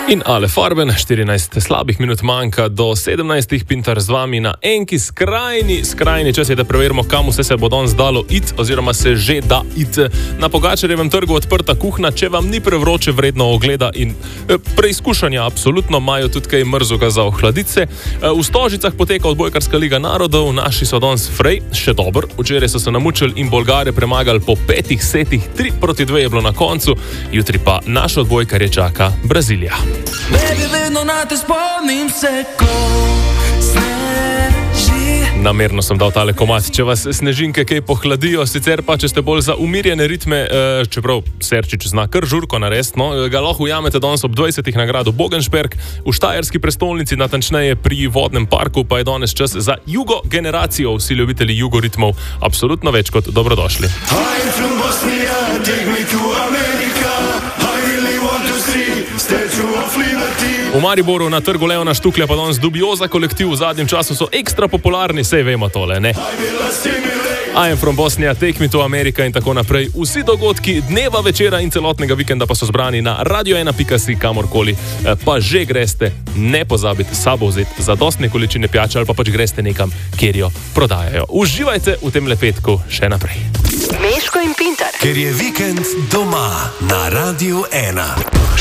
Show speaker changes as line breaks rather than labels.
In Ale Farben, 14 slabih minut manjka do 17. Pintar z vami na enki skrajni čas je, da preverimo, kam vse se bo danes dalo iti, oziroma se že da iti. Na Pogačarjevem trgu odprta kuhna, če vam ni prevroče, vredno ogleda in preizkušanja, absolutno imajo tudi kaj mrzoga za ohladice. V Stožicah poteka odbojkarska liga narodov, naši so danes frej, še dobro. Včeraj so se namučili in Bolgare premagali po 5 setih, 3-2 je bilo na koncu, jutri pa naš odbojkarje čaka Brazilija.
Baby, vedno na te spomnim se, ko sneži.
Namerno sem dal tale komad, če vas snežinke kaj pohladijo, sicer pa, če ste bolj za umirjene ritme, čeprav Serčič zna kar žurko narediti, ga lahko ujamete danes ob 20. na gradu Bogensperk, v štajerski prestolnici, natančneje pri vodnem parku, pa je danes čas za jugo generacijo, vsi ljubitelji jugoritmov, absolutno več kot dobrodošli.
I'm from Bosnia, take me to America. I really want to see Statue of Liberty.
V Mariboru na trgu Leona Štuklja pa danes dubioza kolektiv, v zadnjem času so ekstra popularni, sej vemo tole, ne? I am from Bosnia, take me to America in tako naprej. Vsi dogodki dneva, večera in celotnega vikenda pa so zbrani na radio1.si, kamorkoli pa že greste, ne pozabite sabo vzeti zadostne količine pijače ali pa pač greste nekam, kjer jo prodajajo. Uživajte v tem lepetku še naprej.
Meško in Pintar.
Ker je vikend doma na Radio 1.